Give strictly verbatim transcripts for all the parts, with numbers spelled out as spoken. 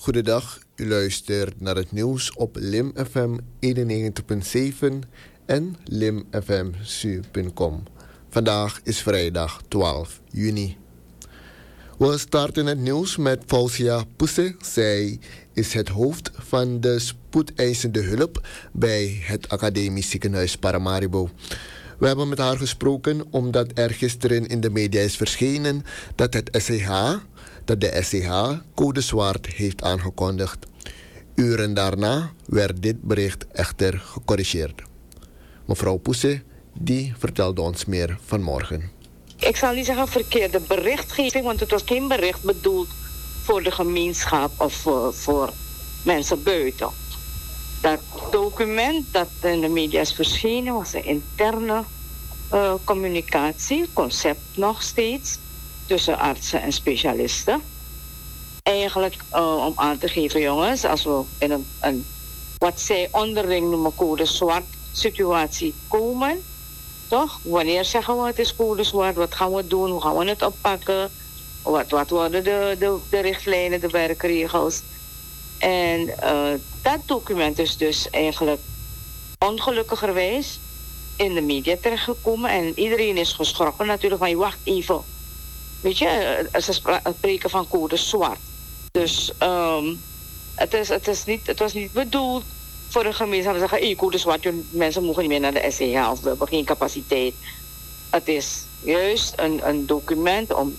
Goedendag, u luistert naar het nieuws op Lim F M eenennegentig komma zeven en lim f m s u punt com. Vandaag is vrijdag twaalf juni. We starten het nieuws met Fausia Poese. Zij is het hoofd van de spoedeisende hulp bij het Academisch Ziekenhuis Paramaribo. We hebben met haar gesproken omdat er gisteren in de media is verschenen dat het S C H, dat de S C H code zwart heeft aangekondigd. Uren daarna werd dit bericht echter gecorrigeerd. Mevrouw Poese, die vertelde ons meer vanmorgen. Ik zal niet zeggen verkeerde berichtgeving, want het was geen bericht bedoeld voor de gemeenschap of voor, voor mensen buiten. Dat document dat in de media is verschenen was een interne uh, communicatie, concept nog steeds, tussen artsen en specialisten. Eigenlijk uh, om aan te geven, jongens, als we in een, een wat zij onderling noemen code zwart situatie komen, toch? Wanneer zeggen we het is code zwart, wat gaan we doen, hoe gaan we het oppakken, wat, wat worden de, de, de richtlijnen, de werkregels. En uh, dat document is dus eigenlijk ongelukkigerwijs in de media terechtgekomen en iedereen is geschrokken natuurlijk van, wacht even. Weet je, ze spreken van code zwart. Dus um, het, is, het, is niet, het was niet bedoeld voor de gemeenschap te zeggen, hey, code zwart, mensen mogen niet meer naar de S C H of we hebben geen capaciteit. Het is juist een, een document om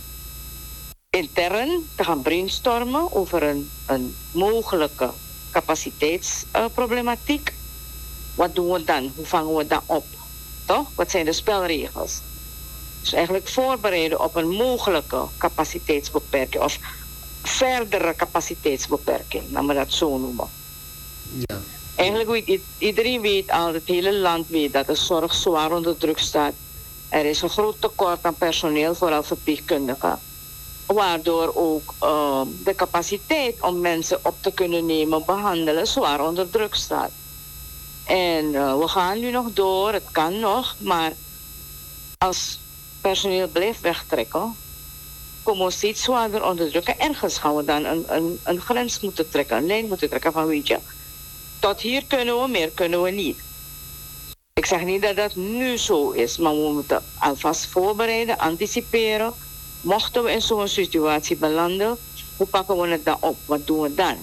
intern te gaan brainstormen over een, een mogelijke capaciteitsproblematiek. Uh, Wat doen we dan? Hoe vangen we dat op? Toch? Wat zijn de spelregels? Dus eigenlijk voorbereiden op een mogelijke capaciteitsbeperking of verdere capaciteitsbeperking, laten we dat zo noemen. Ja. Eigenlijk weet iedereen weet al, het hele land weet dat de zorg zwaar onder druk staat. Er is een groot tekort aan personeel, vooral verpleegkundigen. Waardoor ook uh, de capaciteit om mensen op te kunnen nemen, behandelen, zwaar onder druk staat. En uh, we gaan nu nog door, het kan nog, maar als personeel blijft wegtrekken, komen we steeds zwaarder onder druk. En ergens gaan we dan een, een, een grens moeten trekken, een lijn moeten trekken van, weet je, tot hier kunnen we, meer kunnen we niet. Ik zeg niet dat dat nu zo is, maar we moeten alvast voorbereiden, anticiperen. Mochten we in zo'n situatie belanden, hoe pakken we het dan op? Wat doen we dan?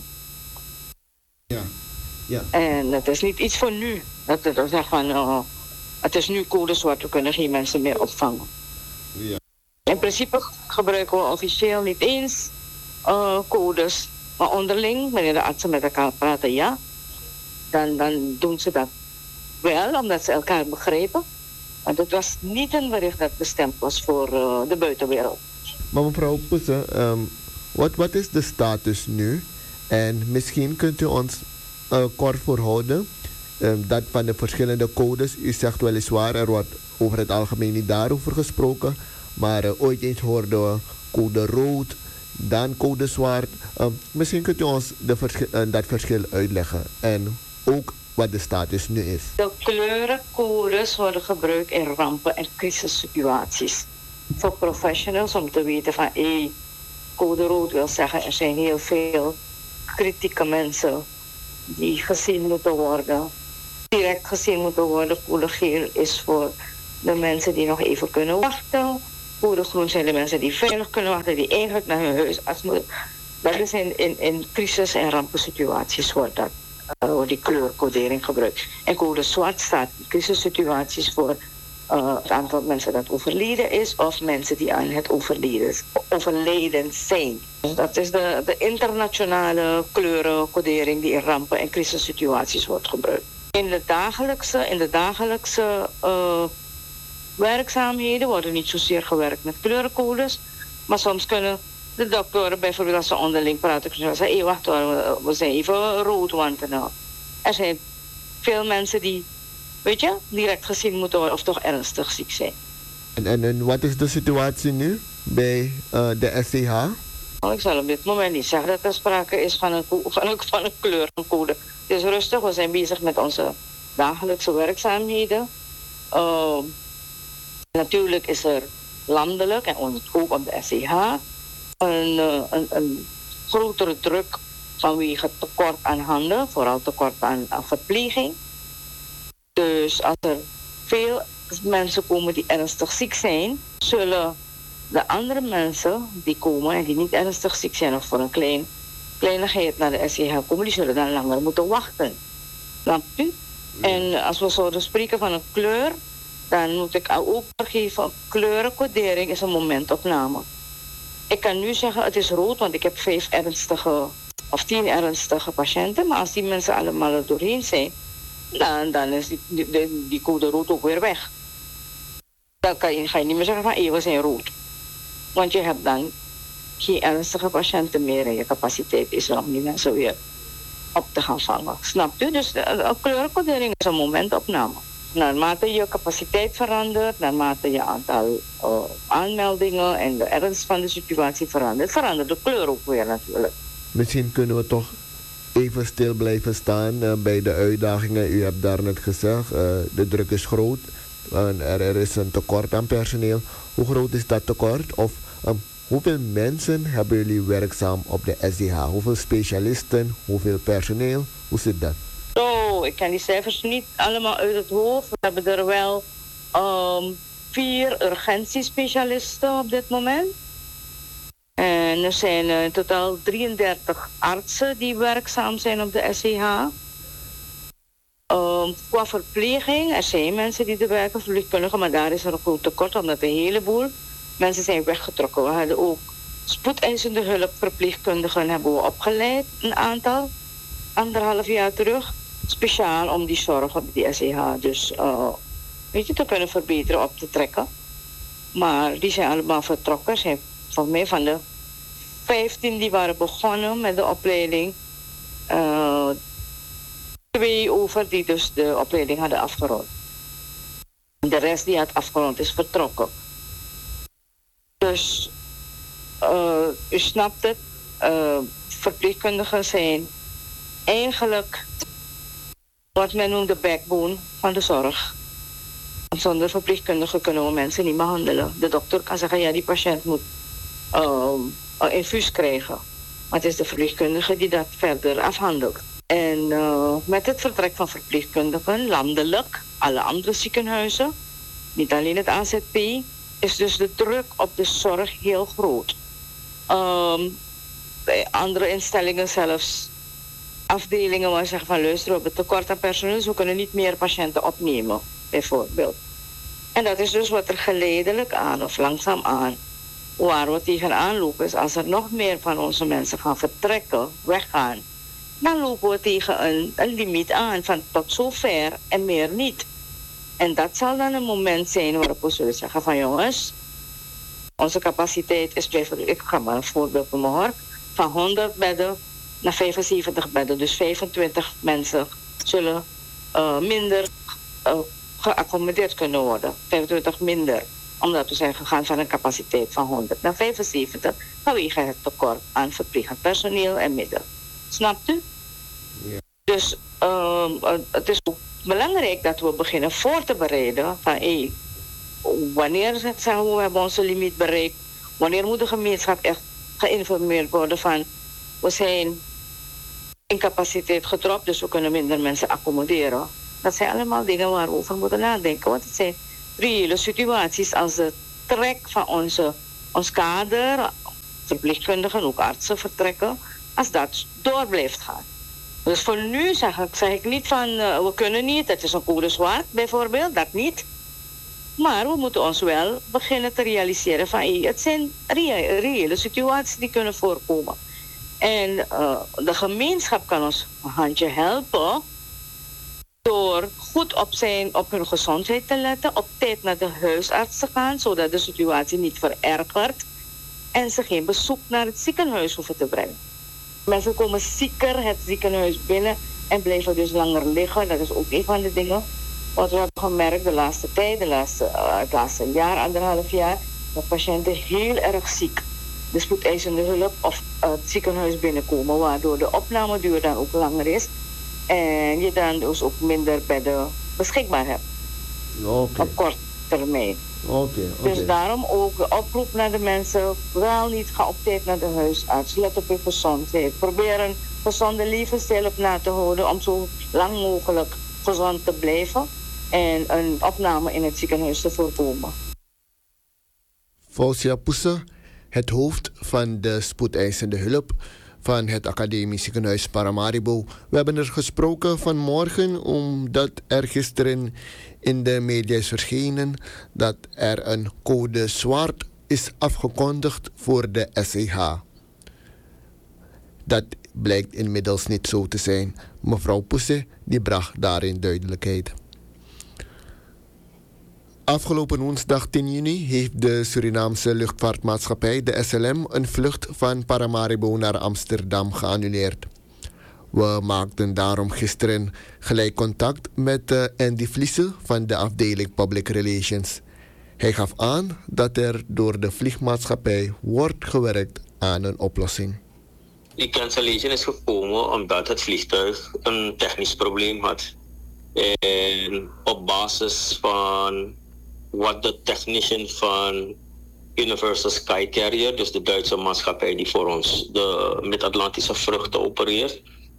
Ja. Ja. En het is niet iets voor nu. Dat we zeggen van, uh, het is nu code zwart, we kunnen geen mensen meer opvangen. Ja. In principe gebruiken we officieel niet eens uh, codes, maar onderling, wanneer de artsen met elkaar praten, ja, dan, dan doen ze dat wel, omdat ze elkaar begrijpen. Maar het was niet een bericht dat bestemd was voor uh, de buitenwereld. Maar mevrouw Poese, um, wat, wat is de status nu? En misschien kunt u ons uh, kort voorhouden um, dat van de verschillende codes, u zegt weliswaar, er wordt over het algemeen niet daarover gesproken, maar uh, ooit eens hoorden we code rood, dan code zwart. Um, misschien kunt u ons de verschil, uh, dat verschil uitleggen en ook wat de status nu is. De kleurencodes worden gebruikt in rampen- en crisissituaties. Voor professionals om te weten van, hé, hey, code rood wil zeggen, er zijn heel veel kritieke mensen die gezien moeten worden. Direct gezien moeten worden. Code geel is voor de mensen die nog even kunnen wachten. Code groen zijn de mensen die veilig kunnen wachten, die eigenlijk naar hun huisarts moeten. Dat is in, in, in crisis- en rampensituaties wordt dat. Uh, die kleurcodering gebruikt. En code zwart staat in crisissituaties voor uh, het aantal mensen dat overleden is of mensen die aan het overleden, overleden zijn. Dus dat is de, de internationale kleurencodering die in rampen- en crisissituaties wordt gebruikt. In de dagelijkse, in de dagelijkse uh, werkzaamheden worden niet zozeer gewerkt met kleurencodes, maar soms kunnen de doktoren bijvoorbeeld als ze onderling praten, kunnen zeggen, hé, wacht hoor, we zijn even rood, want nou, er zijn veel mensen die, weet je, direct gezien moeten worden of toch ernstig ziek zijn. En, en, en wat is de situatie nu bij uh, de S C H? Ik zal op dit moment niet zeggen dat er sprake is van een, van een, van een kleurencode. Het is rustig, we zijn bezig met onze dagelijkse werkzaamheden. Uh, natuurlijk is er landelijk en ook op de S C H een, een, een grotere druk vanwege tekort aan handen, vooral tekort aan, aan verpleging. Dus als er veel mensen komen die ernstig ziek zijn, zullen de andere mensen die komen en die niet ernstig ziek zijn of voor een klein, kleinigheid naar de S C H komen, die zullen dan langer moeten wachten. Snap u? En als we zouden spreken van een kleur, dan moet ik ook geven, kleurencodering is een momentopname. Ik kan nu zeggen het is rood, want ik heb vijf ernstige of tien ernstige patiënten, maar als die mensen allemaal er doorheen zijn, dan, dan is die, die, die, die code rood ook weer weg. Dan kan je, ga je niet meer zeggen van hey, we zijn rood. Want je hebt dan geen ernstige patiënten meer en je capaciteit is er om die mensen weer op te gaan vangen. Snap je? Dus een kleurencodering is een momentopname. Naarmate je capaciteit verandert, naarmate je aantal uh, aanmeldingen en de ernst van de situatie verandert, verandert de kleur ook weer natuurlijk. Misschien kunnen we toch even stil blijven staan uh, bij de uitdagingen. U hebt daarnet gezegd, uh, de druk is groot. Uh, er, er is een tekort aan personeel. Hoe groot is dat tekort? Of um, hoeveel mensen hebben jullie werkzaam op de S D H? Hoeveel specialisten? Hoeveel personeel? Hoe zit dat? Oh, ik ken die cijfers niet allemaal uit het hoofd. We hebben er wel um, vier urgentiespecialisten op dit moment. En er zijn in totaal drieëndertig artsen die werkzaam zijn op de S C H. Um, qua verpleging, er zijn mensen die er werken, verpleegkundigen, maar daar is er een groot tekort, omdat een heleboel mensen zijn weggetrokken. We hadden ook spoedeisende hulp verpleegkundigen hebben we opgeleid, een aantal, anderhalf jaar terug. Speciaal om die zorg op die S C H dus uh, weet je, te kunnen verbeteren, op te trekken. Maar die zijn allemaal vertrokken. Zijn volgens mij van de vijftien die waren begonnen met de opleiding, uh, twee over die dus de opleiding hadden afgerond. De rest die had afgerond is vertrokken. Dus uh, u snapt het, uh, verpleegkundigen zijn eigenlijk wat men noemt de backbone van de zorg. Want zonder verpleegkundigen kunnen we mensen niet behandelen. De dokter kan zeggen, ja, die patiënt moet uh, een infuus krijgen. Maar het is de verpleegkundige die dat verder afhandelt. En uh, met het vertrek van verpleegkundigen, landelijk, alle andere ziekenhuizen, niet alleen het A Z P, is dus de druk op de zorg heel groot. Um, bij andere instellingen zelfs afdelingen waar ze zeggen van luister, we hebben tekort aan personeel, dus we kunnen niet meer patiënten opnemen, bijvoorbeeld. En dat is dus wat er geleidelijk aan of langzaam aan, waar we tegenaan lopen, is als er nog meer van onze mensen gaan vertrekken, weggaan, dan lopen we tegen een, een limiet aan van tot zover en meer niet. En dat zal dan een moment zijn waarop we zullen zeggen van jongens, onze capaciteit is bijvoorbeeld, ik ga maar een voorbeeld van mijn hoor, van honderd bedden naar vijfenzeventig bedden. Dus vijfentwintig mensen zullen uh, minder uh, geaccommodeerd kunnen worden. vijfentwintig minder. Omdat we zijn gegaan van een capaciteit van honderd naar vijfenzeventig. Vanwege het tekort aan verplegend personeel en middelen. Snapt u? Ja. Dus uh, het is ook belangrijk dat we beginnen voor te bereiden. Van hey, wanneer zeggen we, we hebben onze limiet bereikt. Wanneer moet de gemeenschap echt geïnformeerd worden van we zijn in capaciteit gedropt, dus we kunnen minder mensen accommoderen. Dat zijn allemaal dingen waar we over moeten nadenken. Want het zijn reële situaties als de trek van onze, ons kader, verpleegkundigen, ook artsen vertrekken, als dat door blijft gaan. Dus voor nu zeg ik, zeg ik niet van uh, we kunnen niet, het is een code zwart bijvoorbeeld, dat niet. Maar we moeten ons wel beginnen te realiseren van hey, het zijn reële, reële situaties die kunnen voorkomen. En uh, de gemeenschap kan ons een handje helpen door goed op, zijn, op hun gezondheid te letten, op tijd naar de huisarts te gaan, zodat de situatie niet verergert en ze geen bezoek naar het ziekenhuis hoeven te brengen. Mensen komen zieker het ziekenhuis binnen en blijven dus langer liggen. Dat is ook een van de dingen wat we hebben gemerkt de laatste tijd, de laatste, uh, het laatste jaar, anderhalf jaar, dat patiënten heel erg ziek de spoedeisende hulp of uh, het ziekenhuis binnenkomen, waardoor de opnameduur dan ook langer is en je dan dus ook minder bedden beschikbaar hebt. Okay. Op korte termijn. Oké, okay, oké. Okay. Dus daarom ook de oproep naar de mensen, wel niet ga op tijd naar de huisarts. Let op je gezondheid. Probeer een gezonde levensstijl op na te houden om zo lang mogelijk gezond te blijven en een opname in het ziekenhuis te voorkomen. Fausia Poese, het hoofd van de spoedeisende hulp van het Academisch Ziekenhuis Paramaribo. We hebben er gesproken vanmorgen omdat er gisteren in de media is verschenen dat er een code zwart is afgekondigd voor de S E H. Dat blijkt inmiddels niet zo te zijn. Mevrouw Poese die bracht daarin duidelijkheid. Afgelopen woensdag tien juni heeft de Surinaamse luchtvaartmaatschappij, de S L M, een vlucht van Paramaribo naar Amsterdam geannuleerd. We maakten daarom gisteren gelijk contact met uh, Andy Vliese van de afdeling Public Relations. Hij gaf aan dat er door de vliegmaatschappij wordt gewerkt aan een oplossing. Die cancellation is gekomen omdat het vliegtuig een technisch probleem had. En op basis van wat de technician van Universal Sky Carrier, dus de Duitse maatschappij die voor ons de Mid-Atlantische vluchten opereert,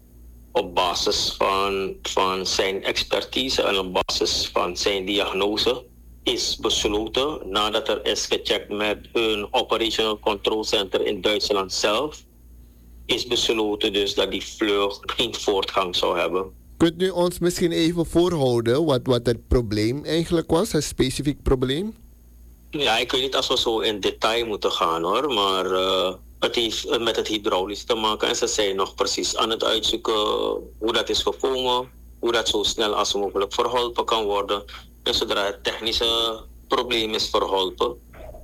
op basis van, van zijn expertise en op basis van zijn diagnose, is besloten, nadat er is gecheckt met een Operational Control Center in Duitsland zelf, is besloten dus dat die vlucht geen voortgang zou hebben. Kunt u ons misschien even voorhouden wat, wat het probleem eigenlijk was, het specifiek probleem? Ja, ik weet niet als we zo in detail moeten gaan hoor, maar uh, het heeft met het hydraulisch te maken en ze zijn nog precies aan het uitzoeken hoe dat is gekomen, hoe dat zo snel als mogelijk verholpen kan worden. En zodra het technische probleem is verholpen,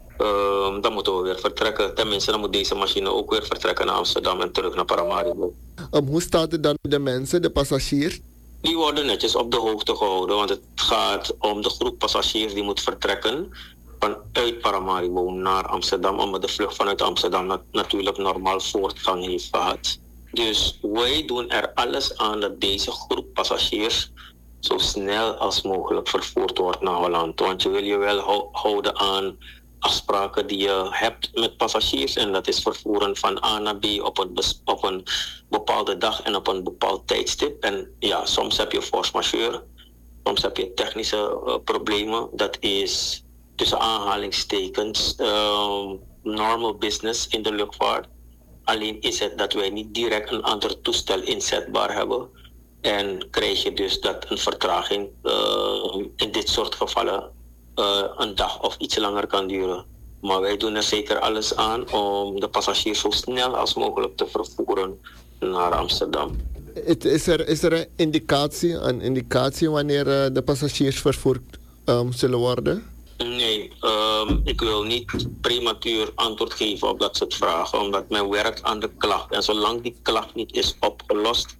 uh, dan moeten we weer vertrekken. Tenminste, dan moet deze machine ook weer vertrekken naar Amsterdam en terug naar Paramaribo. Um, hoe staat het dan met de mensen, de passagiers? Die worden netjes op de hoogte gehouden, want het gaat om de groep passagiers die moet vertrekken vanuit Paramaribo naar Amsterdam, omdat de vlucht vanuit Amsterdam nat- natuurlijk normaal voortgang heeft gehad. Dus wij doen er alles aan dat deze groep passagiers zo snel als mogelijk vervoerd wordt naar Holland. Want je wil je wel hou- houden aan afspraken die je hebt met passagiers en dat is vervoeren van A naar B op een, bes- op een bepaalde dag en op een bepaald tijdstip. En ja, soms heb je force majeure, soms heb je technische uh, problemen. Dat is tussen aanhalingstekens uh, normal business in de luchtvaart. Alleen is het dat wij niet direct een ander toestel inzetbaar hebben. En krijg je dus dat een vertraging uh, in dit soort gevallen uh, een dag of iets langer kan duren. Maar wij doen er zeker alles aan om de passagiers zo snel als mogelijk te vervoeren naar Amsterdam. Het, is, er, is er een indicatie, een indicatie wanneer uh, de passagiers vervoerd um, zullen worden? Nee, um, ik wil niet prematuur antwoord geven op dat soort vragen, omdat men werkt aan de klacht. En zolang die klacht niet is opgelost,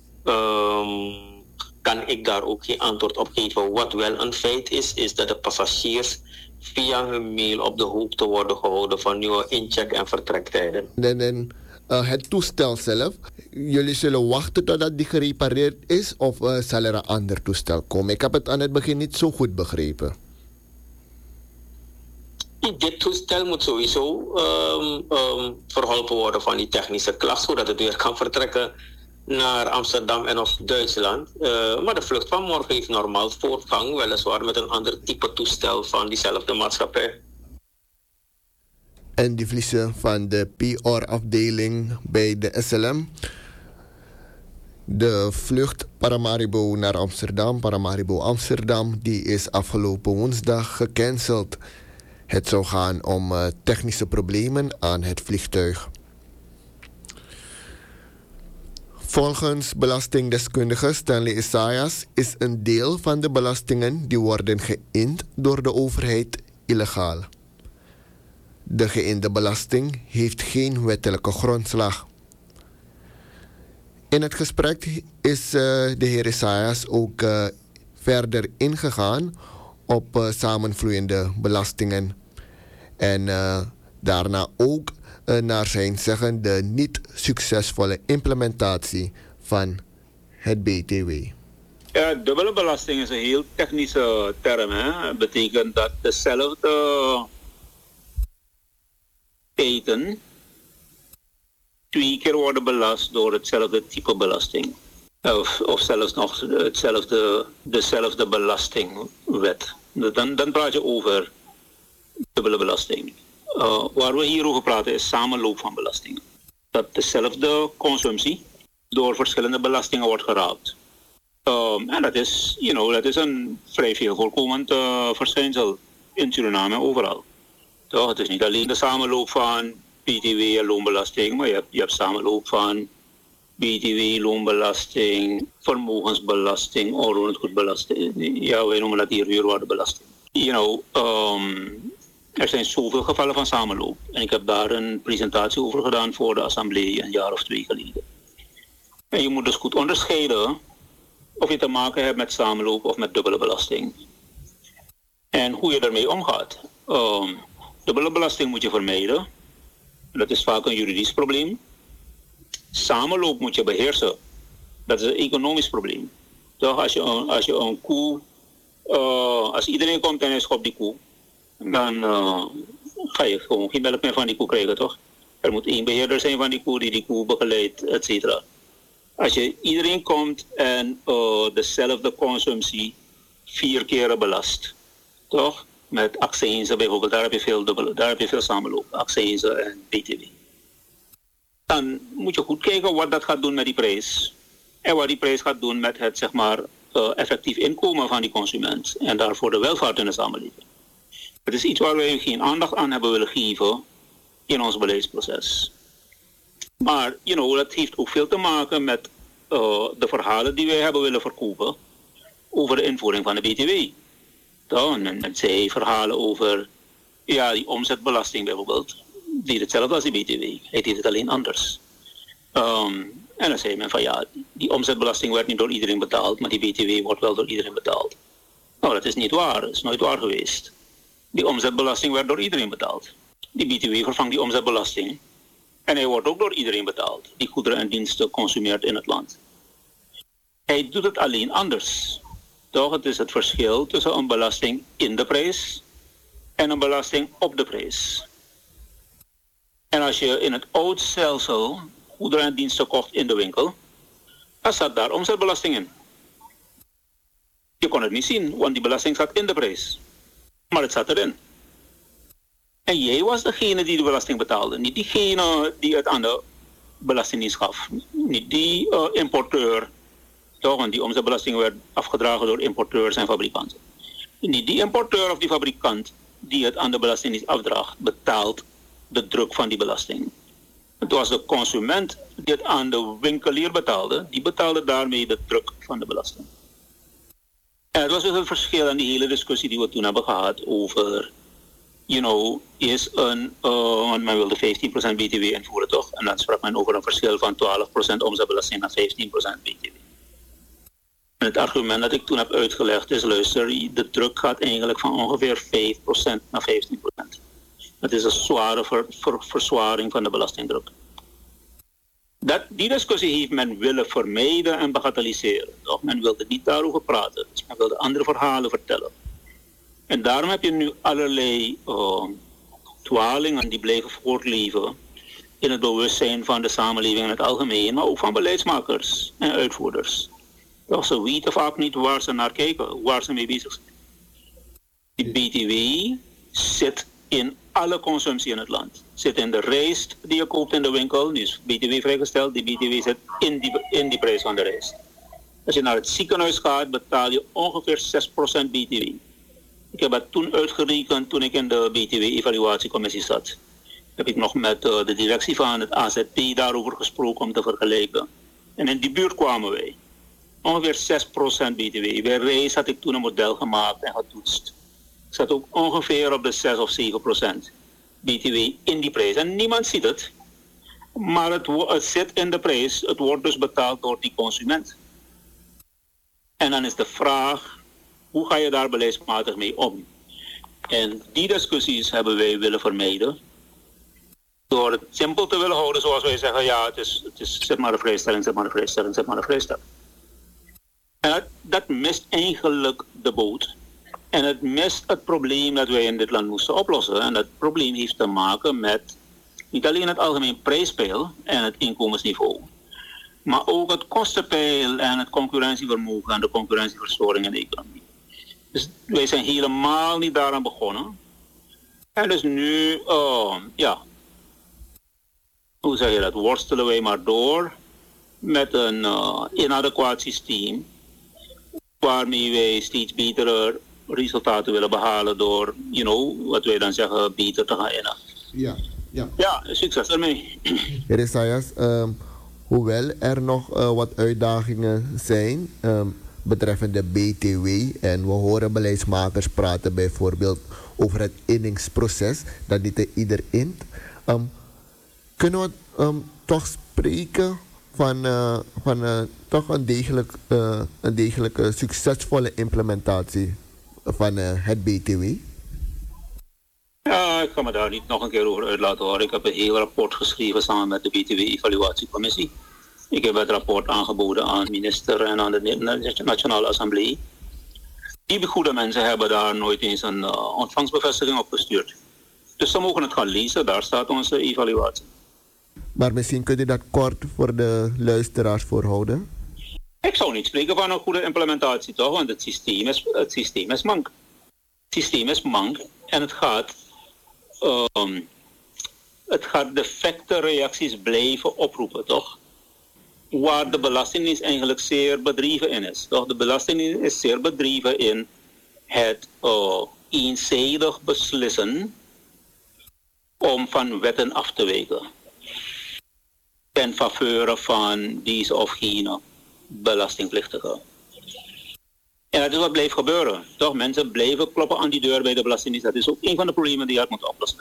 um, kan ik daar ook geen antwoord op geven. Wat wel een feit is, is dat de passagiers via hun mail op de hoogte worden gehouden van nieuwe incheck- en vertrektijden. En, en uh, het toestel zelf, jullie zullen wachten totdat die gerepareerd is of uh, zal er een ander toestel komen? Ik heb het aan het begin niet zo goed begrepen. Dit toestel moet sowieso um, um, verholpen worden van die technische klacht, zodat het weer kan vertrekken naar Amsterdam en of Duitsland. Uh, maar de vlucht van morgen heeft normaal voortgang, weliswaar met een ander type toestel van diezelfde maatschappij. En die Vliese van de P R-afdeling bij de S L M. De vlucht Paramaribo naar Amsterdam, Paramaribo Amsterdam, die is afgelopen woensdag gecanceld. Het zou gaan om uh, technische problemen aan het vliegtuig. Volgens belastingdeskundige Stanley Isaias is een deel van de belastingen die worden geïnd door de overheid illegaal. De geïnde belasting heeft geen wettelijke grondslag. In het gesprek is uh, de heer Isaias ook uh, verder ingegaan op uh, samenvloeiende belastingen. En uh, daarna ook uh, naar zijn zeggen de niet succesvolle implementatie van het B T W. Ja, dubbele belasting is een heel technische term. Hè? Dat betekent dat dezelfde feiten twee keer worden belast door hetzelfde type belasting. Of, of zelfs nog hetzelfde, dezelfde belastingwet. Dan, dan praat je over dubbele belasting. Uh, waar we hier over praten is samenloop van belastingen. Dat dezelfde consumptie door verschillende belastingen wordt geraakt. Um, en dat is, you know, dat is een vrij veel voorkomend uh, verschijnsel in Suriname en overal. Toch? Het is niet alleen de samenloop van B T W en loonbelasting, maar je hebt, je hebt samenloop van B T W, loonbelasting, vermogensbelasting, onroerend goedbelasting. Ja, wij noemen dat hier huurwaardebelasting. You know, um, er zijn zoveel gevallen van samenloop. En ik heb daar een presentatie over gedaan voor de assemblee een jaar of twee geleden. En je moet dus goed onderscheiden of je te maken hebt met samenloop of met dubbele belasting. En hoe je ermee omgaat. Um, dubbele belasting moet je vermijden. Dat is vaak een juridisch probleem. Samenloop moet je beheersen. Dat is een economisch probleem. Toch, als je een, als je een koe, uh, als iedereen komt en hij schopt die koe, dan uh, ga je gewoon geen melk meer van die koe krijgen, toch? Er moet één beheerder zijn van die koe die die koe begeleidt, et cetera. Als je iedereen komt en uh, dezelfde consumptie vier keren belast, toch? Met accijnzen bijvoorbeeld, daar heb je veel, dubbele, daar heb je veel samenloop, accijnzen en B T W. Dan moet je goed kijken wat dat gaat doen met die prijs. En wat die prijs gaat doen met het, zeg maar, uh, effectief inkomen van die consument. En daarvoor de welvaart in de samenleving. Het is iets waar wij geen aandacht aan hebben willen geven in ons beleidsproces. Maar, you know, dat heeft ook veel te maken met uh, de verhalen die wij hebben willen verkopen over de invoering van de B T W. Dan, en, en zij verhalen over, ja, die omzetbelasting bijvoorbeeld. Die deed hetzelfde als die B T W. Hij deed het alleen anders. Um, en dan zei men van ja, die omzetbelasting werd niet door iedereen betaald, maar die B T W wordt wel door iedereen betaald. Nou, dat is niet waar. Dat is nooit waar geweest. Die omzetbelasting werd door iedereen betaald. Die B T W vervangt die omzetbelasting. En hij wordt ook door iedereen betaald. Die goederen en diensten consumeert in het land. Hij doet het alleen anders. Toch, het is het verschil tussen een belasting in de prijs en een belasting op de prijs. En als je in het oude stelsel goederen en diensten kocht in de winkel, dan zat daar omzetbelasting in. Je kon het niet zien, want die belasting zat in de prijs. Maar het zat erin. En jij was degene die de belasting betaalde. Niet diegene die het aan de belastingdienst gaf. Niet die uh, importeur. Toch, want die omzetbelasting werd afgedragen door importeurs en fabrikanten. Niet die importeur of die fabrikant die het aan de belastingdienst afdraagt, betaalt de druk van die belasting. Het was de consument die het aan de winkelier betaalde. Die betaalde daarmee de druk van de belasting. En het was dus het verschil aan die hele discussie die we toen hebben gehad over, you know, is een, uh, want men wilde vijftien procent B T W invoeren, toch? En dan sprak men over een verschil van twaalf procent omzetbelasting naar vijftien procent B T W. En het argument dat ik toen heb uitgelegd is, luister, de druk gaat eigenlijk van ongeveer vijf procent naar vijftien procent. Het is een zware ver, ver, verzwaring van de belastingdruk. Dat, die discussie heeft men willen vermijden en bagatelliseren. Toch? Men wilde niet daarover praten. Dus men wilde andere verhalen vertellen. En daarom heb je nu allerlei uh, dwalingen die blijven voortleven in het bewustzijn van de samenleving in het algemeen, maar ook van beleidsmakers en uitvoerders. Toch, ze weten vaak niet waar ze naar kijken, waar ze mee bezig zijn. Die B T W zit in alle consumptie in het land. Zit in de rijst die je koopt in de winkel, die is B T W vrijgesteld, die B T W zit in die, in die prijs van de rijst. Als je naar het ziekenhuis gaat, betaal je ongeveer zes procent B T W. Ik heb het toen uitgerekend toen ik in de B T W-evaluatiecommissie zat. Heb ik nog met uh, de directie van het A Z P daarover gesproken om te vergelijken. En in die buurt kwamen wij. Ongeveer zes procent B T W. Bij rijst had ik toen een model gemaakt en getoetst. Ik zat ook ongeveer op de zes of zeven procent B T W in die prijs. En niemand ziet het. Maar het, het zit in de prijs. Het wordt dus betaald door die consument. En dan is de vraag, hoe ga je daar beleidsmatig mee om? En die discussies hebben wij willen vermijden. Door het simpel te willen houden, zoals wij zeggen, ja, het is, het is zet maar een vrijstelling, zet maar een vrijstelling, zet maar een vrijstelling. En dat, dat mist eigenlijk de boot. En het mist het probleem dat wij in dit land moesten oplossen. En dat probleem heeft te maken met niet alleen het algemeen prijspeil en het inkomensniveau, maar ook het kostenpeil en het concurrentievermogen en de concurrentieverstoring in de economie. Dus wij zijn helemaal niet daaraan begonnen. En dus nu, uh, ja, hoe zeg je dat, worstelen wij maar door met een uh, inadequaat systeem waarmee wij steeds betere resultaten willen behalen door, you know, wat wij dan zeggen, beter te gaan innen. Ja, ja. Ja, succes ermee. Heer Isaias, um, hoewel er nog uh, wat uitdagingen zijn um, betreffende B T W en we horen beleidsmakers praten bijvoorbeeld over het inningsproces, dat niet ieder int, um, kunnen we um, toch spreken van, uh, van uh, toch een degelijk, uh, een degelijke succesvolle implementatie van uh, het B T W? Ja, ik kan me daar niet nog een keer over uit laten horen. Ik heb een heel rapport geschreven samen met de B T W-evaluatiecommissie. Ik heb het rapport aangeboden aan de minister en aan de Nationale Assemblée. Die goede mensen hebben daar nooit eens een uh, ontvangstbevestiging op gestuurd. Dus ze mogen het gaan lezen, daar staat onze evaluatie. Maar misschien kunt u dat kort voor de luisteraars voorhouden? Ik zou niet spreken van een goede implementatie, toch? Want het systeem is, het systeem is mank. Het systeem is mank en het gaat, um, het gaat defecte reacties blijven oproepen, toch? Waar de Belastingdienst eigenlijk zeer bedreven in is. Toch? De Belastingdienst is zeer bedreven in het uh, eenzijdig beslissen om van wetten af te wijken. Ten faveur van deze of gene belastingplichtigen. En dat is wat blijft gebeuren. Toch? Mensen blijven kloppen aan die deur bij de Belastingdienst. Dat is ook een van de problemen die je moet oplossen.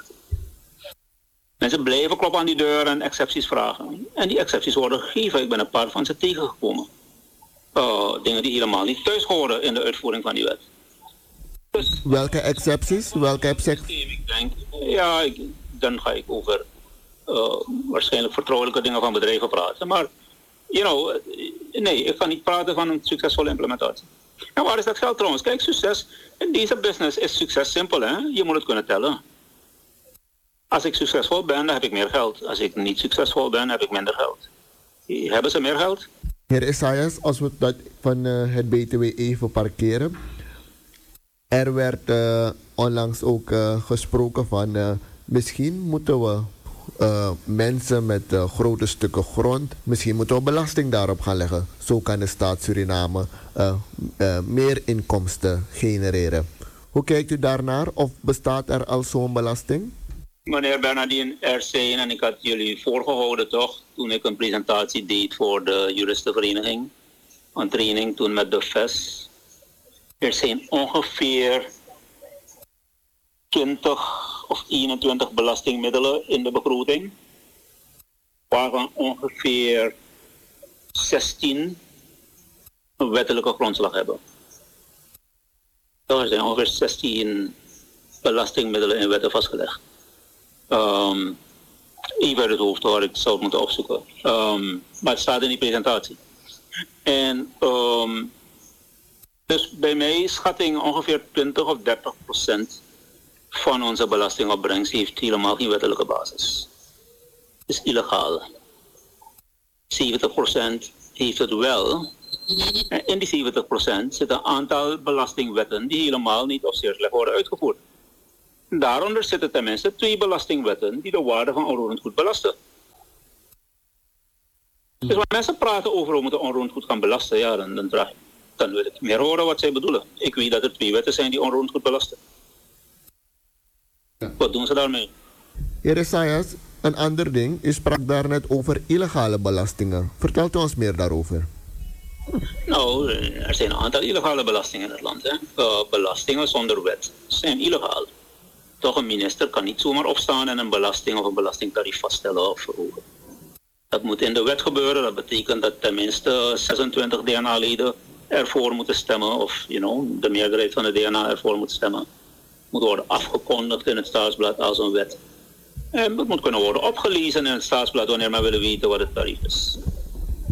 Mensen blijven kloppen aan die deur en excepties vragen. En die excepties worden gegeven. Ik ben een paar van ze tegengekomen. Uh, dingen die helemaal niet thuis horen in de uitvoering van die wet. Dus, welke excepties? Welke excepties? Ik denk, ja, ik, dan ga ik over uh, waarschijnlijk vertrouwelijke dingen van bedrijven praten. Maar, you know, nee, ik ga niet praten van een succesvolle implementatie. En waar is dat geld trouwens? Kijk, succes in deze business is succes simpel, hè? Je moet het kunnen tellen. Als ik succesvol ben, dan heb ik meer geld. Als ik niet succesvol ben, heb ik minder geld. Hebben ze meer geld? Heer Isaias, als we dat van uh, het B T W even parkeren. Er werd uh, onlangs ook uh, gesproken van uh, misschien moeten we uh, mensen met uh, grote stukken grond, misschien moeten we belasting daarop gaan leggen. Zo kan de staat Suriname uh, uh, meer inkomsten genereren. Hoe kijkt u daarnaar? Of bestaat er al zo'n belasting? Meneer Bernardine, er zijn, en ik had jullie voorgehouden toch, toen ik een presentatie deed voor de juristenvereniging, een training toen met de V E S. Er zijn ongeveer twintig of eenentwintig belastingmiddelen in de begroting, waarvan ongeveer zestien een wettelijke grondslag hebben. Er zijn ongeveer zestien belastingmiddelen in wetten vastgelegd. Um, even uit het hoofd hoor, ik zou het moeten opzoeken. Um, maar het staat in die presentatie. En um, dus bij mij schatting ongeveer twintig of dertig procent van onze belastingopbrengst heeft helemaal geen wettelijke basis. Het is illegaal. zeventig procent heeft het wel. En in die zeventig procent zitten een aantal belastingwetten die helemaal niet of zeer slecht worden uitgevoerd. Daaronder zitten tenminste twee belastingwetten die de waarde van onroerend goed belasten. Dus wanneer mensen praten over hoe we de onroerend goed gaan belasten, ja, dan, dan, dan, dan wil ik meer horen wat zij bedoelen. Ik weet dat er twee wetten zijn die onroerend goed belasten. Ja. Wat doen ze daarmee? Heer Isaias, een ander ding, u sprak daarnet over illegale belastingen. Vertelt u ons meer daarover. Nou, er zijn een aantal illegale belastingen in het land. Hè. Uh, belastingen zonder wet zijn illegaal. Toch, een minister kan niet zomaar opstaan en een belasting of een belastingtarief vaststellen of verhogen. Dat moet in de wet gebeuren. Dat betekent dat tenminste zesentwintig D N A-leden ervoor moeten stemmen. Of you know, de meerderheid van de D N A ervoor moet stemmen. Moet worden afgekondigd in het staatsblad als een wet. En het moet kunnen worden opgelezen in het staatsblad wanneer men wil weten wat het tarief is.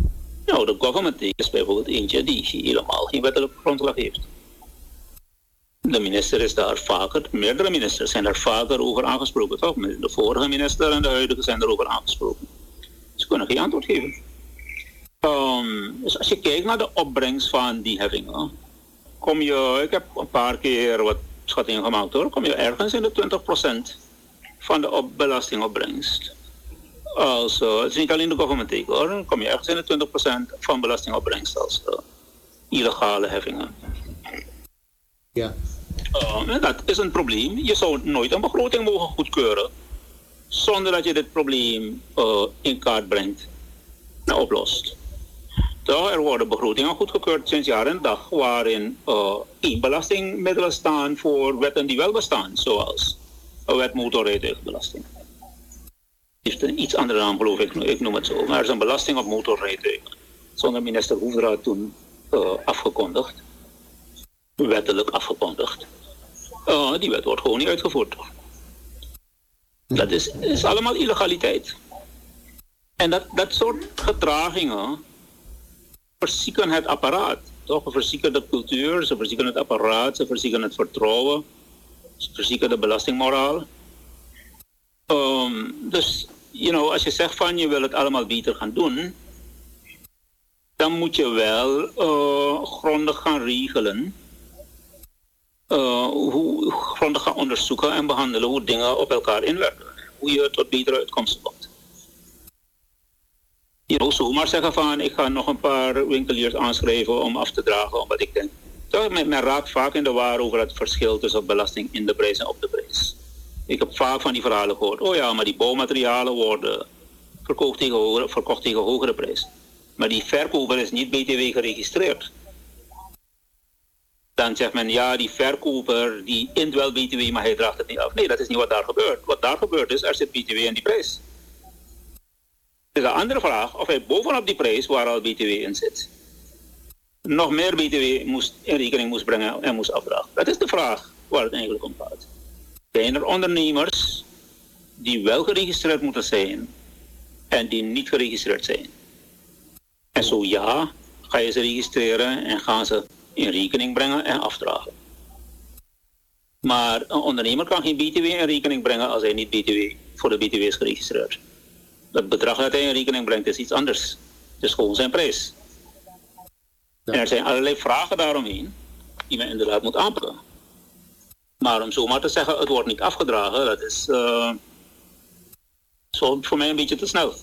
Nou, de government take is bijvoorbeeld eentje die helemaal geen wettelijke grondslag heeft. De minister is daar vaker, meerdere ministers zijn daar vaker over aangesproken, toch? De vorige minister en de huidige zijn erover aangesproken. Ze kunnen geen antwoord geven. Um, dus als je kijkt naar de opbrengst van die heffingen, kom je, ik heb een paar keer wat schattingen gemaakt hoor, kom je ergens in de twintig procent van de op belastingopbrengst. Als, uh, het is niet alleen de government take hoor, dan kom je ergens in de twintig procent van belastingopbrengst als uh, illegale heffingen. Ja. Uh, en dat is een probleem. Je zou nooit een begroting mogen goedkeuren zonder dat je dit probleem uh, in kaart brengt en oplost. Toch, er worden begrotingen goedgekeurd sinds jaar en dag waarin uh, geen belastingmiddelen staan voor wetten die wel bestaan, zoals een wet motorrijtuigenbelasting. Het heeft een iets andere naam geloof ik, ik noem het zo, maar er is een belasting op motorrijtuigen. Zonder minister Hoefdraad toen uh, afgekondigd, wettelijk afgekondigd. Uh, die wet wordt gewoon niet uitgevoerd. Dat is, is allemaal illegaliteit. En dat, dat soort gedragingen verzieken het apparaat. Toch? Ze verzieken de cultuur, ze verzieken het apparaat, ze verzieken het vertrouwen, ze verzieken de belastingmoraal. Um, dus, you know, als je zegt van je wil het allemaal beter gaan doen, dan moet je wel uh, grondig gaan regelen. Uh, hoe grondig gaan onderzoeken en behandelen hoe dingen op elkaar inwerken. Hoe je tot betere uitkomsten komt. Je zou zomaar zeggen van ik ga nog een paar winkeliers aanschrijven om af te dragen om wat ik denk. Toch, men, men raakt vaak in de war over het verschil tussen belasting in de prijs en op de prijs. Ik heb vaak van die verhalen gehoord. Oh ja, maar die bouwmaterialen worden verkocht tegen hogere, verkocht tegen hogere prijs. Maar die verkoper is niet B T W geregistreerd. Dan zegt men, ja, die verkoper die int wel B T W, maar hij draagt het niet af. Nee, dat is niet wat daar gebeurt. Wat daar gebeurt is, er zit B T W in die prijs. Het is een andere vraag of hij bovenop die prijs, waar al B T W in zit, nog meer B T W moest, in rekening moest brengen en moest afdragen. Dat is de vraag waar het eigenlijk om gaat. Zijn er ondernemers die wel geregistreerd moeten zijn en die niet geregistreerd zijn? En zo ja, ga je ze registreren en gaan ze in rekening brengen en afdragen. Maar een ondernemer kan geen B T W in rekening brengen als hij niet B T W voor de B T W is geregistreerd. Het bedrag dat hij in rekening brengt is iets anders. Het is gewoon zijn prijs. Ja. En er zijn allerlei vragen daaromheen die men inderdaad moet aanpakken. Maar om zomaar te zeggen, het wordt niet afgedragen, dat is uh, zo voor mij een beetje te snel.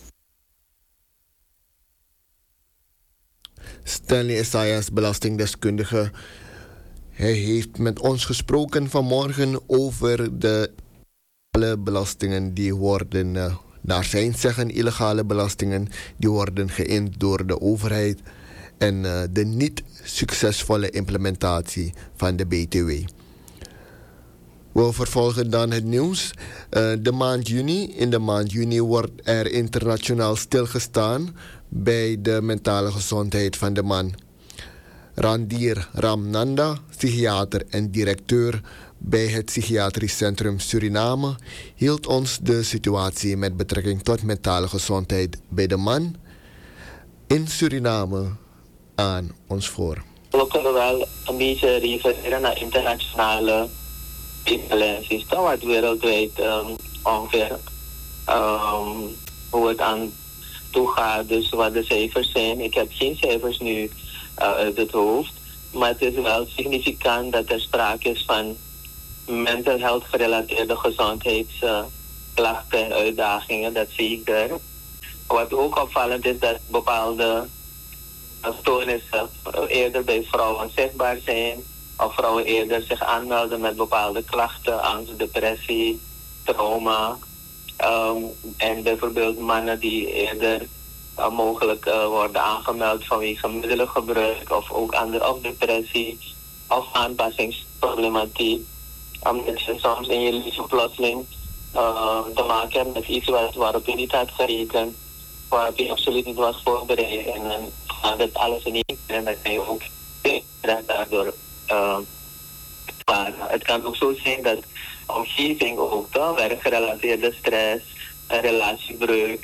Stanley Esaias, belastingdeskundige. Hij heeft met ons gesproken vanmorgen over de belastingen die worden, uh, naar zijn zeggen illegale belastingen, die worden geïnd door de overheid en uh, de niet succesvolle implementatie van de B T W. We vervolgen dan het nieuws. Uh, de maand juni. In de maand juni wordt er internationaal stilgestaan bij de mentale gezondheid van de man. Randir Ramnanda, psychiater en directeur bij het Psychiatrisch Centrum Suriname, hield ons de situatie met betrekking tot mentale gezondheid bij de man in Suriname aan ons voor. We kunnen wel een beetje refereren naar internationale evaluaties, wat wereldwijd um, ongeveer um, hoe het aan toe gaat, dus wat de cijfers zijn. Ik heb geen cijfers nu uh, uit het hoofd, maar het is wel significant dat er sprake is van mental health gerelateerde gezondheidsklachten uh, en uitdagingen, dat zie ik er. Wat ook opvallend is dat bepaalde stoornissen eerder bij vrouwen zichtbaar zijn, of vrouwen eerder zich aanmelden met bepaalde klachten, angst, depressie, trauma. Um, en bijvoorbeeld mannen die eerder uh, mogelijk uh, worden aangemeld vanwege middelengebruik of ook andere of depressie of aanpassingsproblematiek. Omdat je soms in je leven plotseling uh, te maken hebt met iets wat, waarop je niet had gerekend, waarop je absoluut niet was voorbereid. En dan gaat het alles in één keer en dan kan je ook daardoor uh, maar het kan ook zo zijn dat omgeving ook, toch, werkgerelateerde stress, relatiebreuk,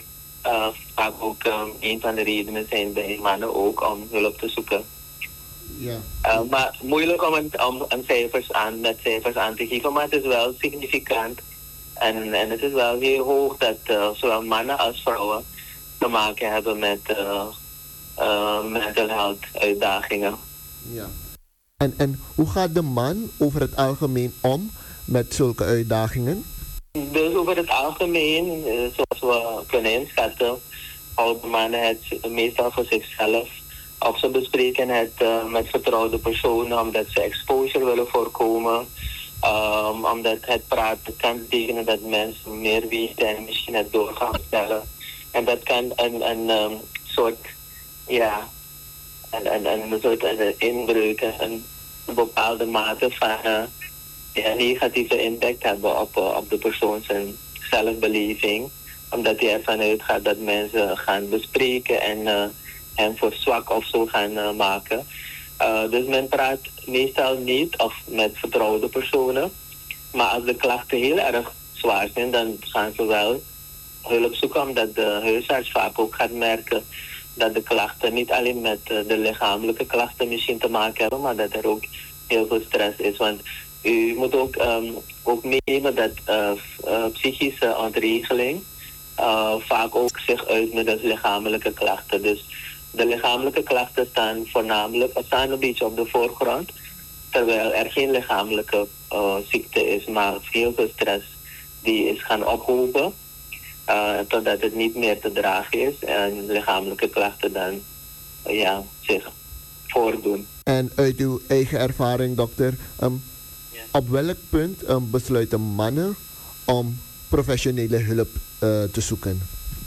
uh, vaak ook um, een van de redenen zijn bij mannen ook om hulp te zoeken. Ja. Uh, maar moeilijk om, een, om een cijfers aan, met cijfers aan te geven, maar het is wel significant. En, en het is wel heel hoog dat uh, zowel mannen als vrouwen te maken hebben met uh, uh, mental health uitdagingen. Ja. En, en hoe gaat de man over het algemeen om met zulke uitdagingen? Dus over het algemeen, uh, zoals we kunnen inschatten, houden mannen het meestal voor zichzelf. Of ze bespreken het uh, met vertrouwde personen omdat ze exposure willen voorkomen. Um, omdat het praten kan betekenen dat mensen meer weten en misschien het door gaan stellen. En dat kan een, een um, soort, ja, een, een, een soort een inbreuk, een bepaalde mate van uh, ja, negatieve impact hebben op, uh, op de persoon zijn zelfbeleving. Omdat hij ervan uitgaat dat mensen gaan bespreken en uh, hem voor zwak of zo gaan uh, maken. Uh, dus men praat meestal niet of met vertrouwde personen. Maar als de klachten heel erg zwaar zijn, dan gaan ze wel hulp zoeken. Omdat de huisarts vaak ook gaat merken dat de klachten niet alleen met uh, de lichamelijke klachten misschien te maken hebben, maar dat er ook heel veel stress is. Want u moet ook, um, ook meenemen dat uh, uh, psychische ontregeling uh, vaak ook zich uit met als lichamelijke klachten. Dus de lichamelijke klachten staan voornamelijk staan een beetje op de voorgrond, terwijl er geen lichamelijke uh, ziekte is, maar heel veel stress die is gaan ophopen, uh, totdat het niet meer te dragen is en lichamelijke klachten dan uh, ja, zich voordoen. En uit uw eigen ervaring, dokter, um, ja. op welk punt um, besluiten mannen om professionele hulp uh, te zoeken?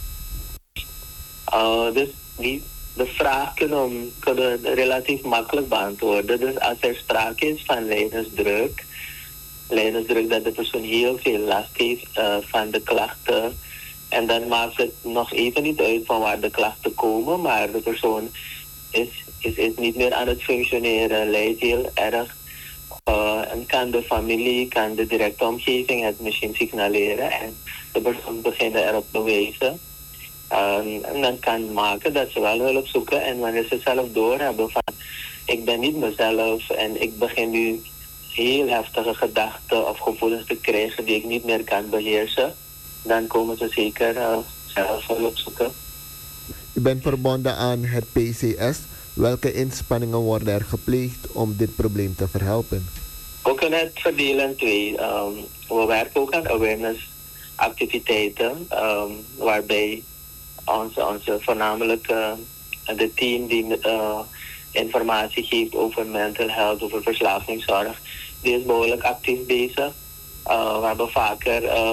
Uh, dus die De vraag kunnen, kunnen we relatief makkelijk beantwoorden. Dus als er sprake is van lijdensdruk, lijdensdruk dat de persoon heel veel last heeft uh, van de klachten, en dan maakt het nog even niet uit van waar de klachten komen, maar de persoon is, is, is niet meer aan het functioneren, lijdt heel erg. Uh, en kan de familie, kan de directe omgeving het misschien signaleren en de persoon begint erop te wijzen. Um, en dat kan maken dat ze wel hulp zoeken. En wanneer ze zelf doorhebben van ik ben niet mezelf en ik begin nu heel heftige gedachten of gevoelens te krijgen die ik niet meer kan beheersen, dan komen ze zeker uh, zelf hulp zoeken. U bent verbonden aan het P C S. Welke inspanningen worden er gepleegd om dit probleem te verhelpen? We kunnen het verdelen in twee. Um, we werken ook aan awareness activiteiten, um, waarbij Onze, onze voornamelijk uh, de team die uh, informatie geeft over mental health, over verslavingszorg, die is behoorlijk actief bezig. Uh, we hebben vaker uh,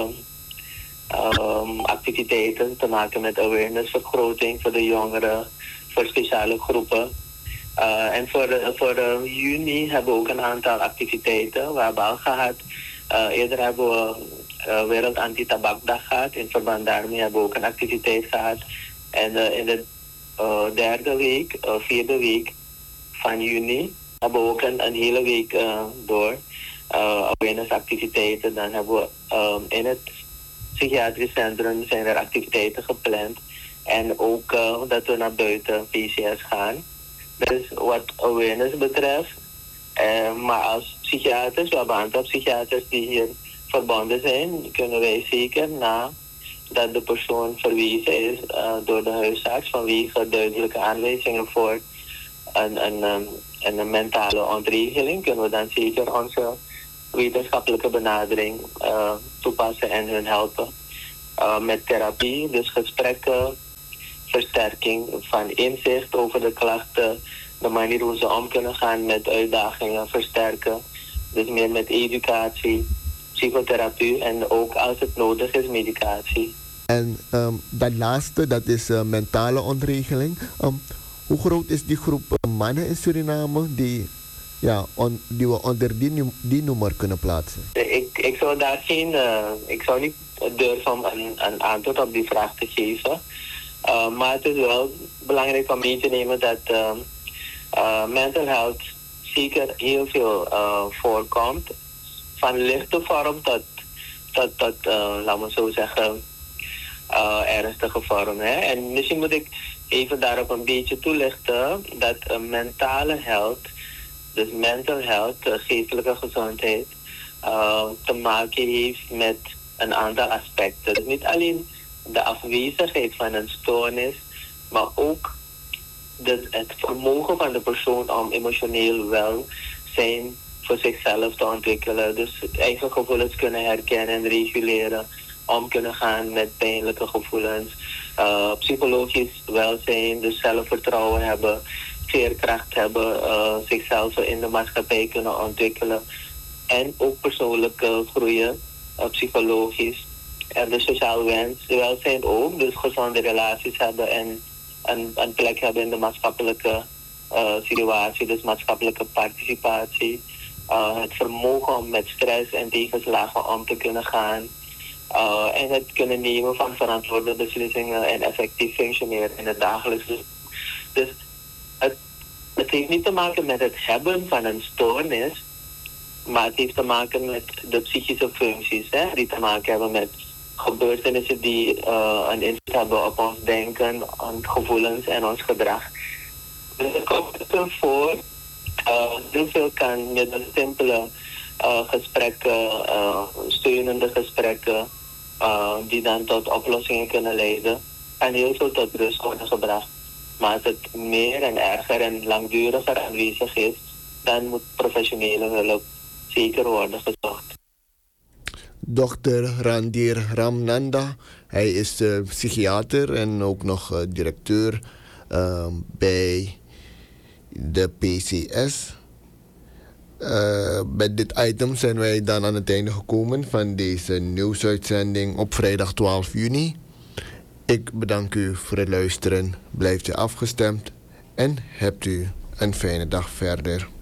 um, activiteiten te maken met awarenessvergroting voor de jongeren, voor speciale groepen. Uh, en voor, uh, voor uh, juni hebben we ook een aantal activiteiten. We hebben al gehad, uh, eerder hebben we Uh, Wereld Anti-Tabakdag gehad. In verband daarmee hebben we ook een activiteit gehad. En uh, in de uh, derde week, uh, vierde week van juni, hebben we ook een, een hele week uh, door uh, awareness-activiteiten. Dan hebben we uh, in het psychiatrisch centrum zijn er activiteiten gepland. En ook uh, dat we naar buiten P C S gaan. Dus wat awareness betreft, uh, maar als psychiaters, we hebben een aantal psychiaters die hier verbonden zijn, kunnen wij zeker na dat de persoon verwezen is uh, door de huisarts vanwege duidelijke aanwijzingen voor een, een, um, een, een mentale ontregeling, kunnen we dan zeker onze wetenschappelijke benadering uh, toepassen en hun helpen. Uh, met therapie, dus gesprekken, versterking van inzicht over de klachten, de manier hoe ze om kunnen gaan met uitdagingen versterken. Dus meer met educatie, psychotherapie en ook als het nodig is medicatie. En um, dat laatste, dat is uh, mentale ontregeling. Um, hoe groot is die groep uh, mannen in Suriname die, ja, on, die we onder die, die noemer kunnen plaatsen? Ik, ik zou daar geen, uh, ik zou niet durven om een, een antwoord op die vraag te geven. Uh, maar het is wel belangrijk om mee te nemen dat uh, uh, mental health zeker heel veel uh, voorkomt. Van lichte vorm tot, tot, tot uh, laten we zo zeggen, uh, ernstige vorm. Hè? En misschien moet ik even daarop een beetje toelichten dat uh, mentale health, dus mental health, uh, geestelijke gezondheid, uh, te maken heeft met een aantal aspecten. Dus niet alleen de afwezigheid van een stoornis, maar ook de, het vermogen van de persoon om emotioneel welzijn voor zichzelf te ontwikkelen. Dus eigen gevoelens kunnen herkennen en reguleren, om kunnen gaan met pijnlijke gevoelens. Uh, psychologisch welzijn, dus zelfvertrouwen hebben, veerkracht hebben, uh, zichzelf in de maatschappij kunnen ontwikkelen. En ook persoonlijk uh, groeien, uh, psychologisch. En de sociaal wens, welzijn ook, dus gezonde relaties hebben en een, een plek hebben in de maatschappelijke uh, situatie, dus maatschappelijke participatie. Uh, het vermogen om met stress en tegenslagen om te kunnen gaan. Uh, en het kunnen nemen van verantwoorde beslissingen en effectief functioneren in het dagelijks leven. Dus het, het heeft niet te maken met het hebben van een stoornis, maar het heeft te maken met de psychische functies, hè, die te maken hebben met gebeurtenissen die uh, een invloed hebben op ons denken, ons gevoelens en ons gedrag. Dus het komt er voor. Uh, heel veel kan met een simpele uh, gesprekken, uh, steunende gesprekken, uh, die dan tot oplossingen kunnen leiden, en heel veel tot rust worden gebracht. Maar als het meer en erger en langduriger aanwezig is, dan moet professionele hulp zeker worden gezocht. dokter Randir Ramnanda, hij is uh, psychiater en ook nog uh, directeur uh, bij de P C S. Uh, met dit item zijn wij dan aan het einde gekomen van deze nieuwsuitzending op vrijdag twaalf juni. Ik bedank u voor het luisteren. Blijft u afgestemd en hebt u een fijne dag verder.